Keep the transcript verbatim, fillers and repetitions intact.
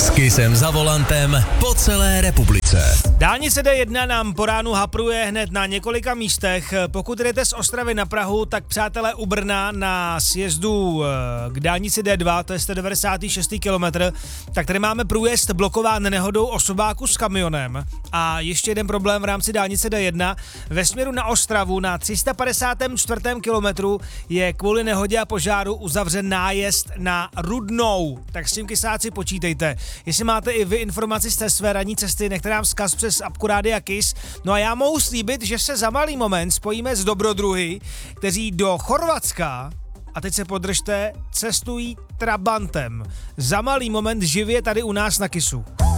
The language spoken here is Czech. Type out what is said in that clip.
S Kissem za volantem po celé republice. Dálnice D jedna nám po ránu hapruje hned na několika místech. Pokud jdete z Ostravy na Prahu, tak přátelé u Brna na sjezdu k dálnici D dva, to je sto devadesátý šestý kilometr, tak tady máme průjezd blokován nehodou osobáku s kamionem. A ještě jeden problém v rámci dálnice D jedna. Ve směru na Ostravu na tři sta padesátém čtvrtém kilometru je kvůli nehodě a požáru uzavřen nájezd na Rudnou. Tak s tím kysáci počítejte. Jestli máte i vy informaci z té své ranní cesty, nechte nám vzkaz přes apku Rádia Kiss. No a já mohu slíbit, že se za malý moment spojíme s dobrodruhy, kteří do Chorvatska, a teď se podržte, cestují Trabantem. Za malý moment živě tady u nás na Kissu.